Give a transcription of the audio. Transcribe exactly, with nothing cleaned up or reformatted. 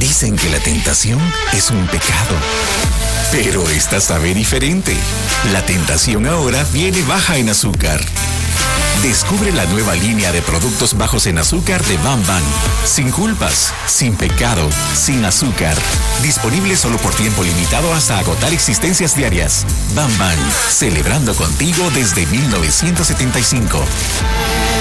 Dicen que la tentación es un pecado, pero esta sabe diferente. La tentación ahora viene baja en azúcar. Descubre la nueva línea de productos bajos en azúcar de Bam Bam. Sin culpas, sin pecado, sin azúcar. Disponible solo por tiempo limitado hasta agotar existencias diarias. Bam Bam, celebrando contigo desde mil novecientos setenta y cinco.